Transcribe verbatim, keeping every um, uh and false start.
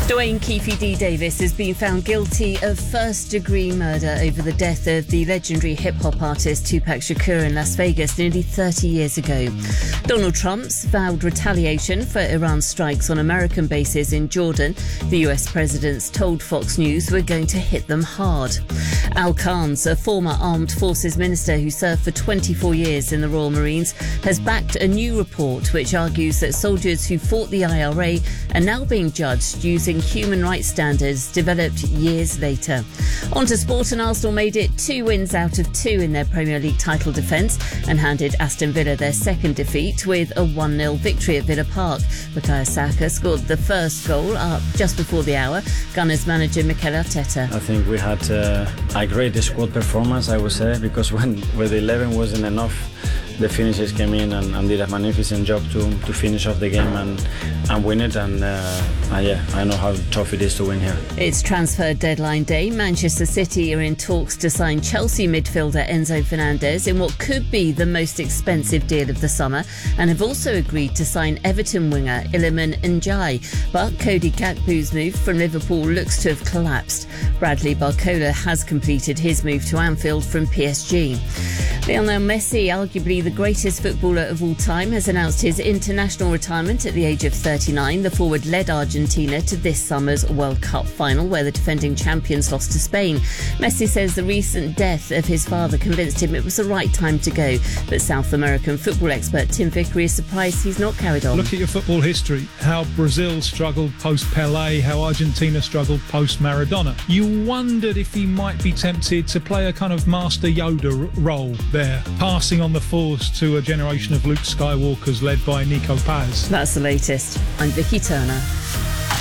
Dwayne Keefe D. Davis has been found guilty of first-degree murder over the death of the legendary hip-hop artist Tupac Shakur in Las Vegas nearly thirty years ago. Donald Trump's vowed retaliation for Iran's strikes on American bases in Jordan. The U S president's told Fox News we're going to hit them hard. Al Khan's, a former armed forces minister who served for twenty-four years in the Royal Marines, has backed a new report which argues that soldiers who fought the I R A are now being judged using human rights standards developed years later. On to sport, and Arsenal made it two wins out of two in their Premier League title defence and handed Aston Villa their second defeat with a one nil victory at Villa Park. Bukayo Saka scored the first goal up just before the hour. Gunners manager Mikel Arteta. I think we had uh, a great squad performance, I would say, because when with eleven wasn't enough, the finishers came in and, and did a magnificent job to to finish off the game and, and win it. And uh, uh, yeah, I know how tough it is to win here. It's transfer deadline day. Manchester City are in talks to sign Chelsea midfielder Enzo Fernandez in what could be the most expensive deal of the summer, and have also agreed to sign Everton winger Iliman Ndiaye. But Cody Gakpo's move from Liverpool looks to have collapsed. Bradley Barcola has completed his move to Anfield from P S G. Lionel Messi, arguably the greatest footballer of all time, has announced his international retirement at the age of thirty-nine. The forward led Argentina to this summer's World Cup final, where the defending champions lost to Spain. Messi says the recent death of his father convinced him it was the right time to go. But South American football expert Tim Vickery is surprised he's not carried on. Look at your football history, how Brazil struggled post-Pelé, how Argentina struggled post-Maradona. You wondered if he might be tempted to play a kind of Master Yoda role there, passing on the force to a generation of Luke Skywalkers led by Nico Paz. That's the latest. I'm Vicky Turner.